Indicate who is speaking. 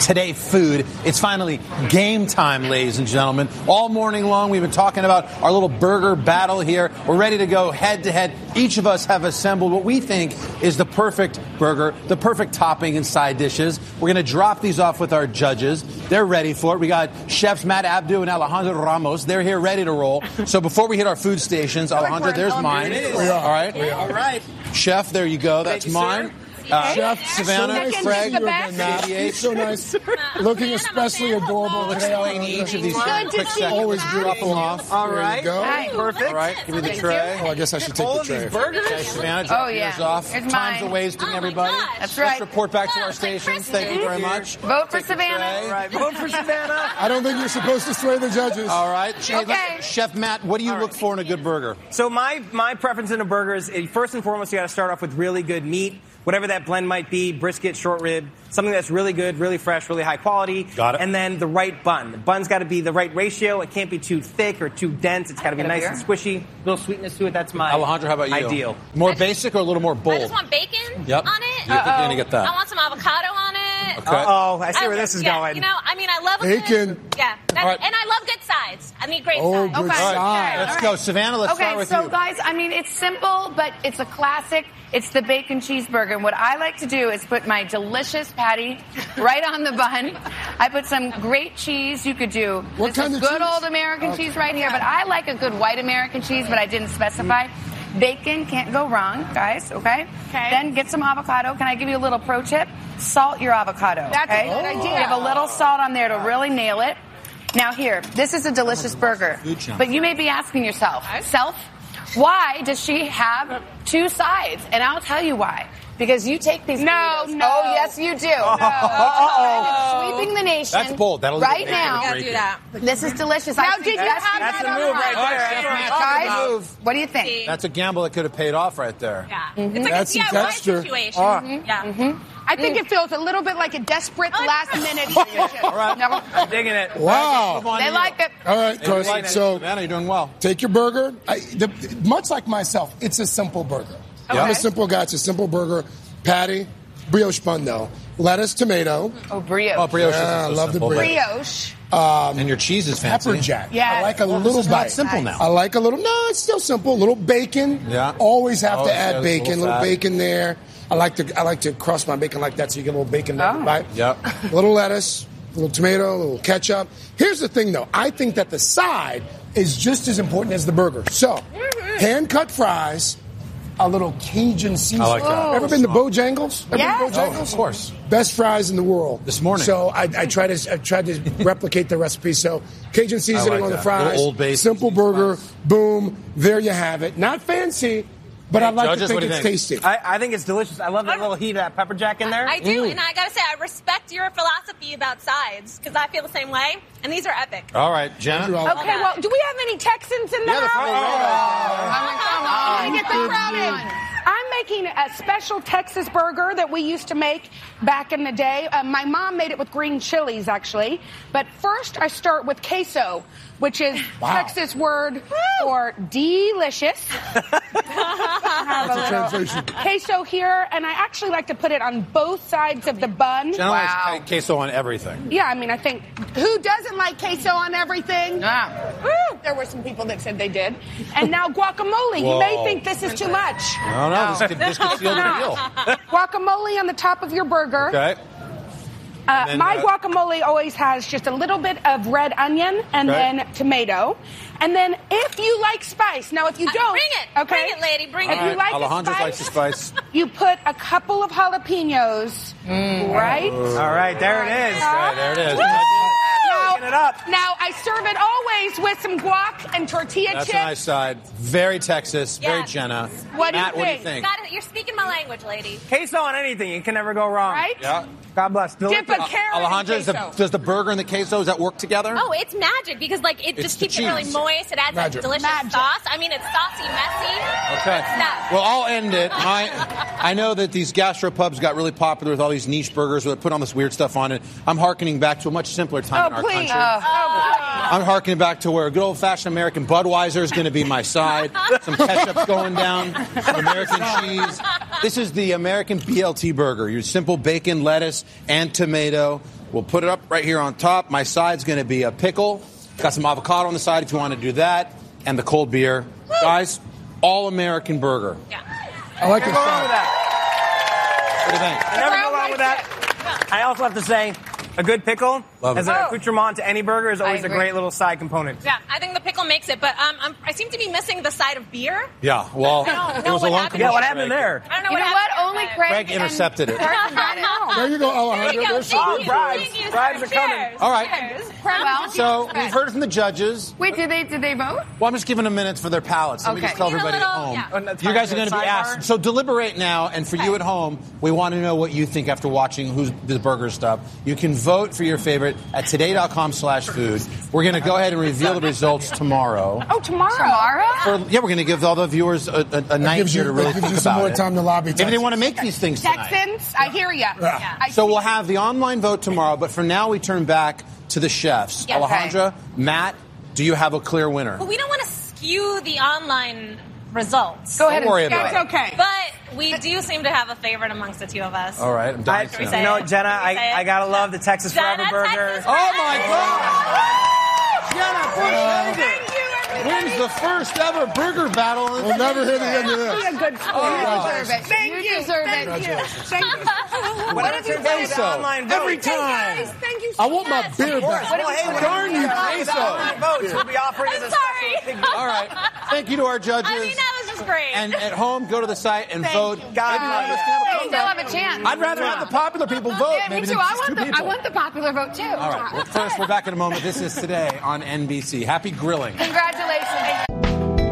Speaker 1: Today Food. It's finally game time, ladies and gentlemen. All morning long, we've been talking about our little burger battle here. We're ready to go head to head. Each of us have assembled what we think is the perfect burger, the perfect topping and side dishes. We're going to drop these off with our judges. They're ready for it. We got chefs Matt Abdu and Alejandro Ramos. They're here ready to roll. So before we hit our food stations, Alejandro, there's mine. All right.
Speaker 2: All right.
Speaker 1: Chef, there you go. That's mine.
Speaker 3: Chef
Speaker 1: Savannah, Craig,
Speaker 3: he's so nice. Looking especially adorable.
Speaker 1: We'll explain each of these quick
Speaker 3: Always
Speaker 1: seconds. Drop them off.
Speaker 2: All right.
Speaker 3: There you go.
Speaker 2: Perfect.
Speaker 1: All right, give me the tray.
Speaker 3: Oh, I guess I should take the tray.
Speaker 2: Burgers?
Speaker 1: Savannah, drop yours off.
Speaker 4: Here's
Speaker 1: Time's
Speaker 4: mine.
Speaker 1: a wasting, everybody.
Speaker 4: That's
Speaker 1: Let's
Speaker 4: right.
Speaker 1: report back to our stations. Thank you very much.
Speaker 4: Vote for
Speaker 1: Take the
Speaker 4: Savannah.
Speaker 1: tray.
Speaker 2: All right. Vote for Savannah.
Speaker 3: I don't think you're supposed to sway the judges.
Speaker 1: All right.
Speaker 4: Okay.
Speaker 1: Chef Matt, what do you look for in a good burger?
Speaker 2: So my preference in a burger is, first and foremost, you got to start off with really good meat. Whatever that blend might be, brisket, short rib, something that's really good, really fresh, really high quality.
Speaker 1: Got it.
Speaker 2: And then the right bun. The bun's got to be the right ratio. It can't be too thick or too dense. It's got to be nice and swishy. A little sweetness to it. That's my
Speaker 1: Alejandro, how about you?
Speaker 2: ideal.
Speaker 1: More basic or a little more bold?
Speaker 5: I just want bacon
Speaker 1: Yep.
Speaker 5: on it.
Speaker 1: You're going to get that.
Speaker 5: I want some avocado on it.
Speaker 1: Okay.
Speaker 2: Oh, I see where this is going.
Speaker 5: You know, I mean, I love a
Speaker 3: Bacon.
Speaker 5: Good, yeah,
Speaker 1: All right.
Speaker 5: and I love good sides. I need great
Speaker 3: Oh,
Speaker 5: sides.
Speaker 3: good
Speaker 4: Okay.
Speaker 3: side.
Speaker 1: Let's go. Savannah, let's start
Speaker 4: Okay,
Speaker 1: with
Speaker 4: so
Speaker 1: you.
Speaker 4: guys, I mean, it's simple, but it's a classic. It's the bacon cheeseburger. And what I like to do is put my delicious patty right on the bun. I put some great cheese. You could do
Speaker 3: What kind
Speaker 4: is
Speaker 3: of
Speaker 4: good
Speaker 3: cheese?
Speaker 4: old American cheese right here, but I like a good white American cheese, but I didn't specify. Bacon can't go wrong, guys, okay? Then get some avocado. Can I give you a little pro tip? Salt your avocado.
Speaker 6: That's
Speaker 4: okay?
Speaker 6: a good idea.
Speaker 4: Give a little salt on there to really nail it. Now here, this is a delicious burger. But you may be asking yourself, why does she have two sides? And I'll tell you why. Because you take these burritos.
Speaker 6: no.
Speaker 4: Oh, yes, you do. No. Sweeping the nation.
Speaker 1: That's bold. That'll
Speaker 4: right
Speaker 1: make it
Speaker 4: now.
Speaker 1: great.
Speaker 5: Do that.
Speaker 4: This is delicious.
Speaker 6: Now,
Speaker 4: I
Speaker 6: did
Speaker 4: think
Speaker 6: you
Speaker 4: that's
Speaker 6: have
Speaker 2: That's
Speaker 6: that
Speaker 2: the
Speaker 6: on
Speaker 2: move
Speaker 6: the
Speaker 2: right
Speaker 6: line?
Speaker 2: there.
Speaker 1: Chef Matt,
Speaker 4: Guys,
Speaker 1: talk about-
Speaker 4: what do you think?
Speaker 1: That's a gamble that could have paid off right there.
Speaker 5: Yeah. It's like
Speaker 3: That's
Speaker 5: a
Speaker 3: some
Speaker 5: DIY
Speaker 3: texture.
Speaker 5: situation. Yeah.
Speaker 6: I think it feels a little bit like a desperate last-minute
Speaker 1: All
Speaker 6: decision.
Speaker 1: right.
Speaker 4: No,
Speaker 2: I'm digging it.
Speaker 3: Wow.
Speaker 1: Move on
Speaker 4: they
Speaker 1: to
Speaker 4: like it.
Speaker 3: All right,
Speaker 1: you. Like
Speaker 3: Chris.
Speaker 1: it.
Speaker 3: So
Speaker 1: Savannah, you're doing well.
Speaker 3: take your burger. Much like myself, it's a simple burger. I'm a simple guy. It's a simple burger. Patty, brioche bun though. Lettuce, tomato.
Speaker 4: Oh, brioche.
Speaker 1: Oh, brioche
Speaker 3: Yeah, I
Speaker 1: is so
Speaker 3: love the
Speaker 1: simple, but-
Speaker 6: Brioche.
Speaker 1: And your cheese is fancy.
Speaker 3: Pepper jack.
Speaker 6: Yes.
Speaker 3: I like a
Speaker 1: Well,
Speaker 3: little
Speaker 1: this is not
Speaker 3: bite.
Speaker 1: simple now.
Speaker 3: I like a little. No, it's still simple. A little bacon.
Speaker 1: Yeah.
Speaker 3: Always have
Speaker 1: Oh,
Speaker 3: to
Speaker 1: yeah,
Speaker 3: add
Speaker 1: it's a
Speaker 3: bacon.
Speaker 1: little
Speaker 3: Little
Speaker 1: fat.
Speaker 3: bacon there. I like to crust my bacon like that, so you get a little bacon there, right?
Speaker 1: Yep.
Speaker 3: A little lettuce, a little tomato, a little ketchup. Here's the thing, though. I think that the side is just as important as the burger. So, hand cut fries. A little Cajun seasoning.
Speaker 1: I like that.
Speaker 3: Ever been to Bojangles? Ever
Speaker 6: Yes.
Speaker 3: been to Bojangles?
Speaker 1: Oh, of course.
Speaker 3: Best fries in the world.
Speaker 1: This morning.
Speaker 3: So I tried to replicate the recipe. So Cajun seasoning
Speaker 1: like
Speaker 3: on the
Speaker 1: that.
Speaker 3: fries.
Speaker 1: Little Old Bay
Speaker 3: simple
Speaker 1: seasoning
Speaker 3: burger.
Speaker 1: fries.
Speaker 3: Boom. There you have it. Not fancy, but I like
Speaker 1: judges,
Speaker 3: to
Speaker 1: what
Speaker 3: think
Speaker 1: do
Speaker 3: it's
Speaker 1: you
Speaker 3: tasty.
Speaker 2: I think it's delicious. I love that little heat of that pepper jack in there.
Speaker 5: I do, and I gotta say, I respect your philosophy about sides because I feel the same way, and these are epic.
Speaker 1: All right, Jenna.
Speaker 6: Okay, well, do we have any Texans in the
Speaker 1: Yeah, the
Speaker 6: house?
Speaker 1: front row.
Speaker 6: I'm gonna get the crowd in. I'm making a special Texas burger that we used to make back in the day. My mom made it with green chilies, actually. But first, I start with queso, which is Texas word for delicious.
Speaker 3: That's a translation.
Speaker 6: Queso here, and I actually like to put it on both sides of the bun.
Speaker 1: Jenna likes queso on everything.
Speaker 6: Yeah, I mean, I think who doesn't like queso on everything?
Speaker 4: Yeah.
Speaker 6: Woo! There were some people that said they did. And now guacamole. You may
Speaker 1: Whoa.
Speaker 6: think this is too much.
Speaker 1: I don't know. This could seal the deal.
Speaker 6: Guacamole on the top of your burger.
Speaker 1: Okay. then,
Speaker 6: My guacamole always has just a little bit of red onion and
Speaker 1: Okay.
Speaker 6: then tomato. And then if you like spice, now if you don't,
Speaker 5: Bring it.
Speaker 6: okay,
Speaker 5: Bring it, lady. Bring
Speaker 6: if
Speaker 5: it.
Speaker 6: you like
Speaker 1: Alejandro
Speaker 6: the
Speaker 1: likes the
Speaker 6: spice,
Speaker 1: spice.
Speaker 6: you put a couple of jalapenos, right?
Speaker 2: All right, there it is.
Speaker 1: Okay, there it is.
Speaker 2: Picking it up.
Speaker 6: Now I serve it always with some guac and tortilla
Speaker 1: That's
Speaker 6: chips.
Speaker 1: a nice side. Very Texas. Very
Speaker 5: Yes.
Speaker 1: Jenna.
Speaker 6: What do you
Speaker 1: Matt, what do you
Speaker 6: think?
Speaker 1: think?
Speaker 5: Got it. You're speaking my language, lady.
Speaker 2: Queso on anything, you can never go wrong.
Speaker 6: Right?
Speaker 1: Yeah.
Speaker 2: God bless.
Speaker 6: Dip a
Speaker 2: Delicious.
Speaker 6: carrot
Speaker 1: Alejandro,
Speaker 6: in queso.
Speaker 1: does the burger and the queso, does that work together?
Speaker 5: Oh, it's magic because like it
Speaker 1: It's
Speaker 5: just
Speaker 1: the
Speaker 5: keeps it really
Speaker 1: cheese.
Speaker 5: moist. It adds
Speaker 3: Magic.
Speaker 5: that delicious
Speaker 6: Magic.
Speaker 5: sauce. I mean, it's saucy, messy.
Speaker 1: Okay.
Speaker 5: It's that.
Speaker 1: Well, I'll end it. I know that these gastropubs got really popular with all these niche burgers where they put all this weird stuff on it. I'm hearkening back to a much simpler time in
Speaker 6: Oh,
Speaker 1: our
Speaker 6: please.
Speaker 1: country. I'm harkening back to where a good old-fashioned American Budweiser is going to be my side. Some ketchup's going down, some American cheese, This is the American BLT burger. Your simple bacon, lettuce, and tomato. We'll put it up right here on top. My side's going to be a pickle. Got some avocado on the side if you want to do that. And the cold beer. Guys, all American burger.
Speaker 5: Yeah.
Speaker 3: I like
Speaker 2: Never
Speaker 3: it.
Speaker 2: go wrong with that.
Speaker 1: What do you think?
Speaker 2: Never go wrong with that. I also have to say, a good pickle
Speaker 1: Love
Speaker 2: as
Speaker 1: it.
Speaker 2: an accoutrement to any burger is always a
Speaker 4: agree.
Speaker 2: great little side component.
Speaker 5: Yeah, I think the pickle makes it, but I seem to be missing the side of beer.
Speaker 1: Yeah, well,
Speaker 5: I don't
Speaker 1: it
Speaker 5: know
Speaker 1: was a
Speaker 5: what
Speaker 1: long
Speaker 5: happened.
Speaker 2: Yeah,
Speaker 1: commercial
Speaker 2: what happened
Speaker 1: break.
Speaker 2: there?
Speaker 5: I don't know
Speaker 4: You know
Speaker 5: what
Speaker 4: what?
Speaker 5: happened.
Speaker 4: Only Craig
Speaker 1: Greg intercepted it.
Speaker 4: Carson got it.
Speaker 3: There you go,
Speaker 5: There
Speaker 3: Alejandro.
Speaker 5: you go.
Speaker 3: There's
Speaker 5: Thank
Speaker 3: some
Speaker 5: you.
Speaker 2: bribes.
Speaker 5: Thank you.
Speaker 2: Bribes are coming.
Speaker 5: Cheers.
Speaker 1: All right.
Speaker 5: Cheers.
Speaker 4: Well,
Speaker 1: So we've heard from the judges.
Speaker 4: wait, did they vote?
Speaker 1: Well, I'm just giving them minutes for their palates. Let me
Speaker 4: Okay.
Speaker 1: just tell
Speaker 5: Need a
Speaker 1: everybody
Speaker 5: little-
Speaker 1: at home.
Speaker 5: yeah.
Speaker 2: Oh, that's
Speaker 1: You
Speaker 2: fine.
Speaker 1: guys are going to be
Speaker 2: Sidebar?
Speaker 1: asked. So deliberate now, and for you at home, we want to know what you think after watching who's the burger stuff. You can vote for your favorite at today.com/food. We're going to go ahead and reveal the results tomorrow.
Speaker 6: Oh, tomorrow.
Speaker 4: Tomorrow?
Speaker 1: We're going to give all the viewers a night
Speaker 3: gives
Speaker 1: here
Speaker 3: you-
Speaker 1: to really
Speaker 3: that gives
Speaker 1: think
Speaker 3: you some
Speaker 1: about
Speaker 3: more
Speaker 1: it.
Speaker 3: time to lobby
Speaker 1: Maybe they
Speaker 3: Texans.
Speaker 1: want to make these things tonight.
Speaker 6: Texans, I hear you.
Speaker 1: So we'll have the online vote tomorrow, but for now we turn back to the chefs.
Speaker 5: Yeah.
Speaker 1: Alejandra, Matt, do you have a clear winner?
Speaker 5: But we don't want to skew the online results.
Speaker 4: Go ahead
Speaker 1: Don't worry
Speaker 4: and
Speaker 1: about
Speaker 6: It's
Speaker 1: it.
Speaker 6: okay.
Speaker 5: But we do seem to have a favorite amongst the two of us.
Speaker 1: All right, I'm dying
Speaker 2: I,
Speaker 1: to
Speaker 5: we
Speaker 1: know.
Speaker 5: say
Speaker 2: you know
Speaker 5: it?
Speaker 2: what, Jenna?
Speaker 5: Can we say it?
Speaker 2: I gotta love the Texas Forever
Speaker 5: Jenna,
Speaker 2: burger.
Speaker 5: Texas
Speaker 1: Oh my God!
Speaker 6: Thank you, everybody.
Speaker 1: Wins the first ever burger battle.
Speaker 3: We'll never hear the end of
Speaker 6: Be
Speaker 3: this.
Speaker 6: a good sport.
Speaker 4: You deserve it.
Speaker 6: Thank you.
Speaker 4: deserve
Speaker 6: Thank
Speaker 4: it.
Speaker 6: you. Thank you.
Speaker 2: Whatever
Speaker 6: have you
Speaker 2: turns out
Speaker 6: voted?
Speaker 2: the online vote.
Speaker 1: Every
Speaker 6: Hey,
Speaker 1: time.
Speaker 6: guys, thank you so
Speaker 3: I want my
Speaker 6: much.
Speaker 3: beer back.
Speaker 2: Well, hey,
Speaker 1: Darn you,
Speaker 2: the
Speaker 1: queso.
Speaker 2: online votes will be offering as
Speaker 5: I'm
Speaker 2: a
Speaker 5: sorry.
Speaker 2: special
Speaker 1: All right. Thank you to our judges.
Speaker 5: I mean, that was just great.
Speaker 1: And at home, go to the site and
Speaker 6: Thank
Speaker 1: vote.
Speaker 6: you.
Speaker 2: God,
Speaker 1: Maybe one of us can have a
Speaker 4: They still
Speaker 1: comeback.
Speaker 4: have a chance.
Speaker 1: I'd rather have the popular people vote.
Speaker 4: Yeah, me
Speaker 1: maybe
Speaker 4: too.
Speaker 1: than
Speaker 4: I
Speaker 1: just
Speaker 4: want
Speaker 1: two
Speaker 4: the
Speaker 1: people.
Speaker 4: popular vote too.
Speaker 1: All right. Well, first, we're back in a moment. This is Today on NBC. Happy grilling.
Speaker 4: Congratulations.